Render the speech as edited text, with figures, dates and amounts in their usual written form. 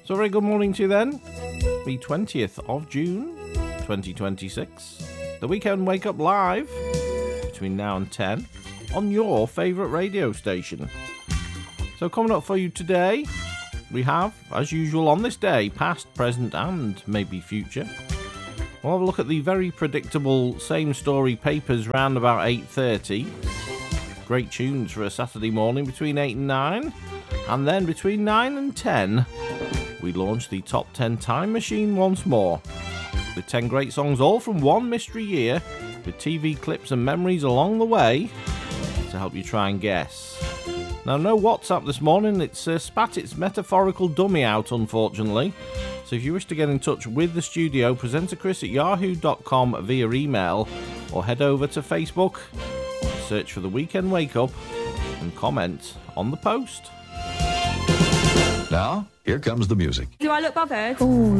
So a very good morning to you then. The 20th of June, 2026. The Weekend Wake Up live between now and 10 on your favourite radio station. So coming up for you today, we have, as usual on this day, past, present and maybe future. We'll have a look at the very predictable Same Story papers round about 8:30. Great tunes for a Saturday morning between 8 and 9. And then between 9 and 10, we launch the Top 10 Time Machine once more. With 10 great songs all from one mystery year, with TV clips and memories along the way to help you try and guess. Now, no WhatsApp this morning, it's spat its metaphorical dummy out, unfortunately. So if you wish to get in touch with the studio, presenterchris@yahoo.com via email, or head over to Facebook, search for The Weekend Wake Up, and comment on the post. Now, here comes the music. Do I look bothered? Oh,